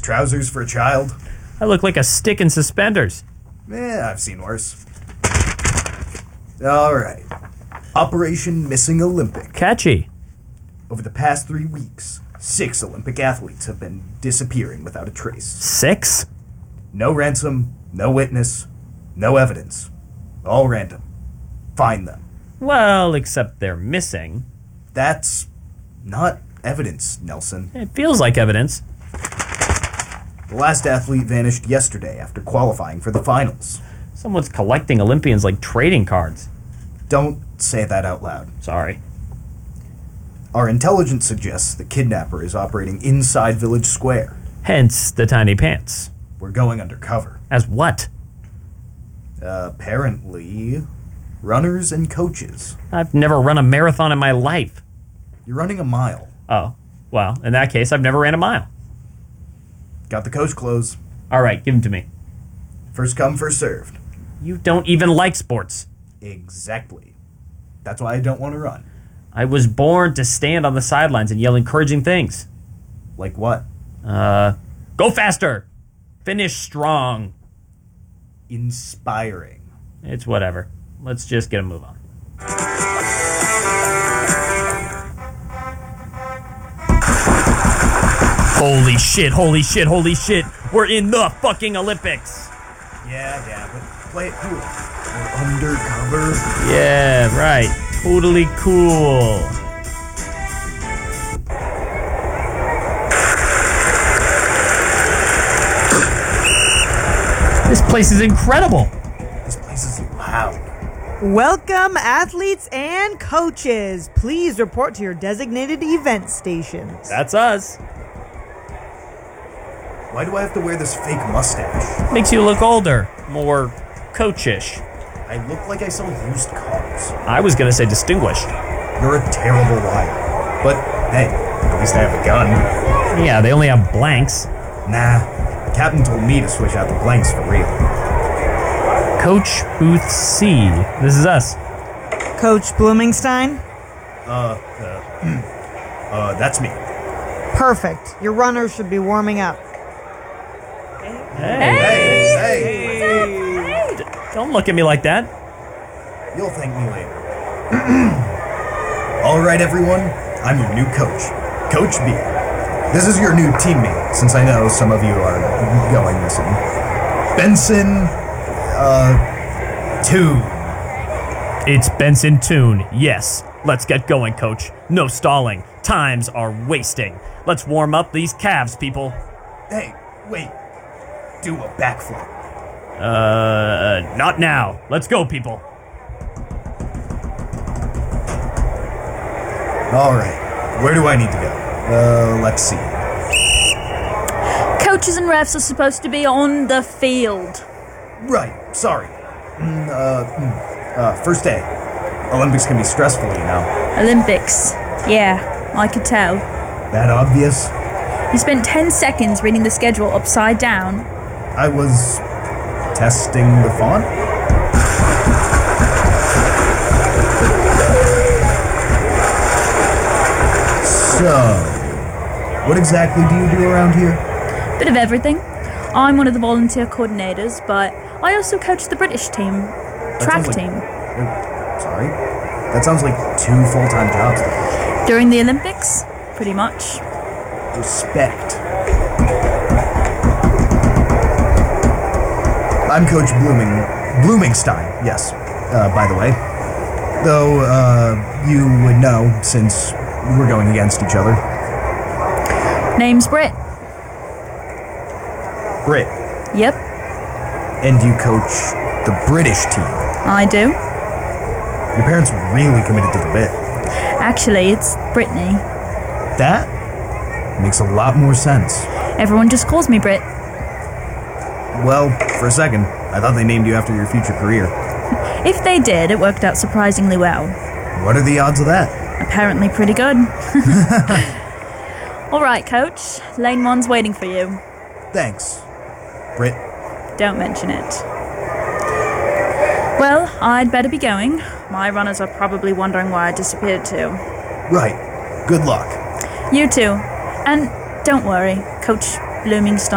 trousers for a child. I look like a stick in suspenders. I've seen worse. Alright. Operation Missing Olympic. Catchy. Over the past 3 weeks, 6 Olympic athletes have been disappearing without a trace. 6? No ransom, no witness, no evidence. All random. Find them. Well, except they're missing. That's not evidence, Nelson. It feels like evidence. The last athlete vanished yesterday after qualifying for the finals. Someone's collecting Olympians like trading cards. Don't say that out loud. Sorry. Our intelligence suggests the kidnapper is operating inside Village Square. Hence the tiny pants. We're going undercover. As what? Apparently, runners and coaches. I've never run a marathon in my life. You're running a mile. Oh, well, in that case, I've never ran a mile. Got the coach clothes. All right, give them to me. First come, first served. You don't even like sports. Exactly. That's why I don't want to run. I was born to stand on the sidelines and yell encouraging things. Like what? Go faster! Finish strong. Inspiring. It's whatever. Let's just get a move on. Holy shit, holy shit, holy shit. We're in the fucking Olympics. Yeah, but play it cool. We're undercover. Yeah, right. Totally cool. This place is incredible. This place is loud. Welcome, athletes and coaches. Please report to your designated event stations. That's us. Why do I have to wear this fake mustache? Makes you look older, more coachish. I look like I sell used cars. I was gonna say distinguished. You're a terrible liar. But, hey, at least I have a gun. Yeah, they only have blanks. Nah, the captain told me to switch out the blanks for real. Coach Booth C. This is us. Coach Bloomingstein? That's me. Perfect. Your runners should be warming up. Hey! Don't look at me like that. You'll thank me later. All right, everyone. I'm your new coach, Coach B. This is your new teammate, since I know some of you are going missing. Benson, Toon. It's Benson Toon, yes. Let's get going, coach. No stalling. Times are wasting. Let's warm up these calves, people. Hey, wait. Do a backflip. Not now. Let's go, people. All right. Where do I need to go? Let's see. Coaches and refs are supposed to be on the field. Right. Sorry. First day. Olympics can be stressful, you know. Olympics. Yeah, I could tell. That obvious? You spent 10 seconds reading the schedule upside down. I was testing the font. So, what exactly do you do around here? Bit of everything. I'm one of the volunteer coordinators, but I also coach the British team. Track team. Sorry? That sounds like 2 full-time jobs. During the Olympics? Pretty much. Respect. I'm Coach Bloomingstein, yes, by the way. Though, you would know, since we're going against each other. Name's Britt. Britt. Yep, And you coach the British team. I do. Your parents were really committed to the bit. Actually, it's Brittany. That makes a lot more sense. Everyone just calls me Britt. Well, for a second, I thought they named you after your future career. If they did, it worked out surprisingly well. What are the odds of that? Apparently pretty good. All right, coach. Lane 1's waiting for you. Thanks, Britt. Don't mention it. Well, I'd better be going. My runners are probably wondering why I disappeared too. Right. Good luck. You too. And don't worry, Coach Bloomingstein